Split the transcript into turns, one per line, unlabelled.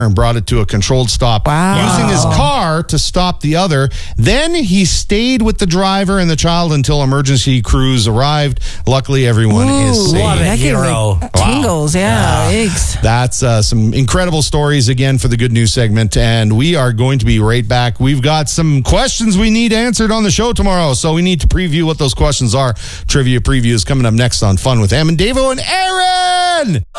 and brought it to a controlled stop using his car to stop the other. Then he stayed with the driver and the child until emergency crews arrived. Luckily, everyone is safe.
What a hero.
Tingles, eggs.
That's some incredible stories again for the Good News segment, and we are going to be right back. We've got some questions we need answered on the show tomorrow, so we need to preview what those questions are. Trivia preview is coming up next on Fun with Em and Davo and Aaron.